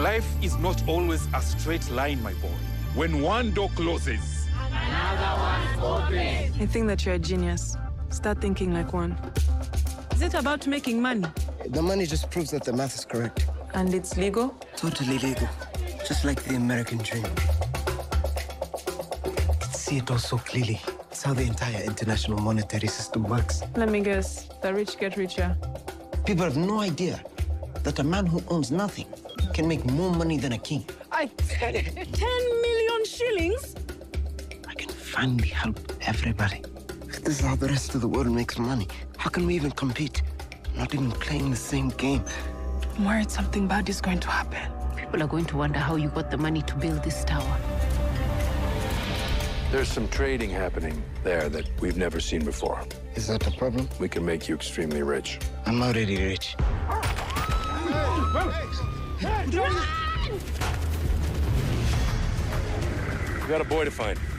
Life is not always a straight line, my boy. When one door closes, another one opens. I think that you're a genius. Start thinking like one. Is it about making money? The money just proves that the math is correct. And it's legal? Totally legal. Just like the American dream. See it all so clearly. It's how the entire international monetary system works. Let me guess. The rich get richer. People have no idea that a man who owns nothing can make more money than a king. 10 million shillings? I can finally help everybody. If this is how the rest of the world makes money, how can we even compete? Not even playing the same game. I'm worried something bad is going to happen. People are going to wonder how you got the money to build this tower. There's some trading happening there that we've never seen before. Is that a problem? We can make you extremely rich. I'm already rich. We got a boy to find.